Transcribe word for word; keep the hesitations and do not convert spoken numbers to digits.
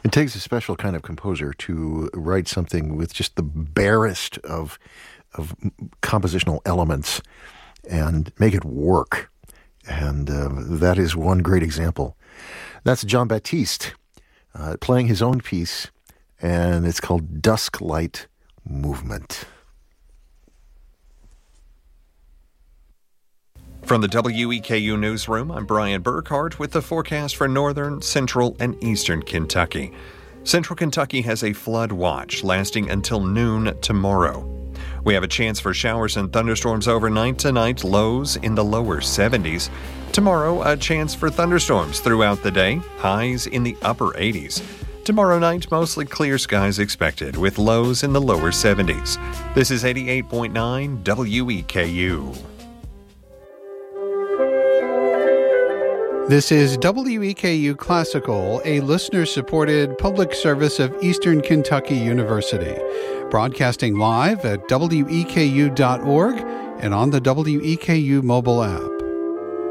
It takes a special kind of composer to write something with just the barest of of compositional elements and make it work. And uh, that is one great example. That's Jon Batiste uh, playing his own piece, and it's called Dusk Light Movement. From the W E K U Newsroom, I'm Brian Burkhart with the forecast for northern, central, and eastern Kentucky. Central Kentucky has a flood watch lasting until noon tomorrow. We have a chance for showers and thunderstorms overnight tonight, lows in the lower seventies. Tomorrow, a chance for thunderstorms throughout the day, highs in the upper eighties. Tomorrow night, mostly clear skies expected, with lows in the lower seventies. This is eighty-eight point nine W E K U. This is W E K U Classical, a listener-supported public service of Eastern Kentucky University, broadcasting live at W E K U dot org and on the W E K U mobile app.